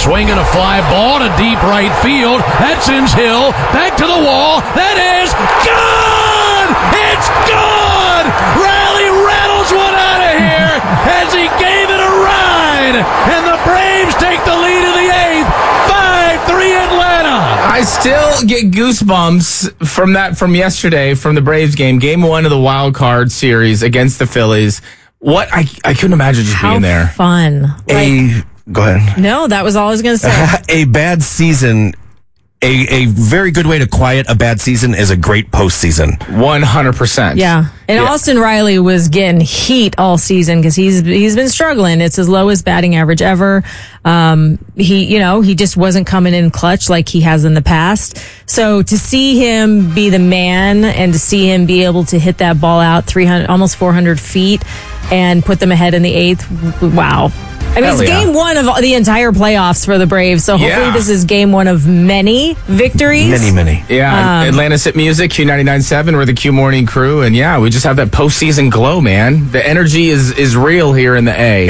swing and a fly ball to deep right field. That sends Hill back to the wall. That is gone! It's gone! Riley rattles one out of here as he gave it a ride. And the Braves take the lead in the eighth. 5-3 Atlanta. I still get goosebumps from yesterday, from the Braves game, game 1 of the wild card series against the Phillies. What I couldn't imagine just being there. Fun. Go ahead. No, that was all I was going to say. A bad season, a very good way to quiet a bad season is a great postseason. 100%. Yeah. And Austin Riley was getting heat all season because he's been struggling. It's his lowest batting average ever. He just wasn't coming in clutch like he has in the past. So to see him be the man and to see him be able to hit that ball out 300, almost 400 feet and put them ahead in the eighth, wow. I mean, it's game 1 of the entire playoffs for the Braves, so hopefully this is game 1 of many victories. Many. Yeah, Atlantis at Music, Q99.7, we're the Q Morning Crew, and we just have that postseason glow, man. The energy is real here in the A.